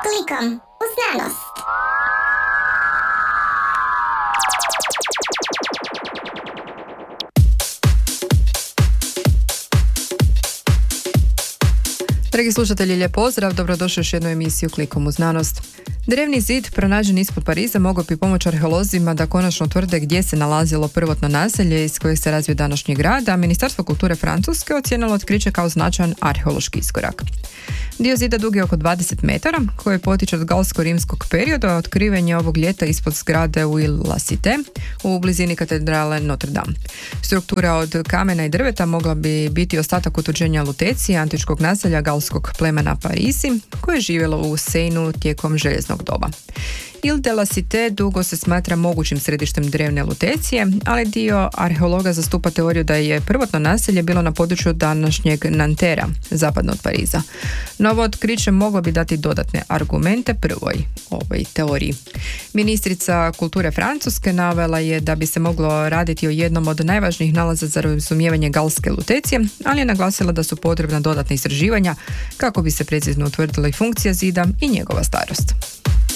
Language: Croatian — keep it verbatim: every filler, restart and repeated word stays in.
Klikom u znanost. Dragi slušatelji, lijep pozdrav, dobrodošli u još jednu emisiju Klikom u znanost. Drevni zid pronađen ispod Pariza mogao bi pomoći arheolozima da konačno tvrde gdje se nalazilo prvotno naselje iz kojeg se razvio današnji grad, a Ministarstvo kulture Francuske ocijenilo otkriće kao značajan arheološki iskorak. Dio zida dug je oko dvadeset metara, koji potiče od galsko-rimskog perioda, a otkriven je ovog ljeta ispod zgrade u La Cité u blizini katedrale Notre Dame. Struktura od kamena i drveta mogla bi biti ostatak utvrđenja Lutecije, antičkog naselja galskog plemena Parisi, koje je živjelo u Seinu tijekom željeznog doba. Ile de la Cité dugo se smatra mogućim središtem drevne Lutecije, ali dio arheologa zastupa teoriju da je prvotno naselje bilo na području današnjeg Nantera, zapadno od Pariza. Novo otkriće moglo bi dati dodatne argumente prvoj ovoj teoriji. Ministrica kulture Francuske navela je da bi se moglo raditi o jednom od najvažnijih nalaza za razumijevanje galske Lutecije, ali je naglasila da su potrebna dodatna istraživanja kako bi se precizno utvrdila i funkcija zida i njegova starost.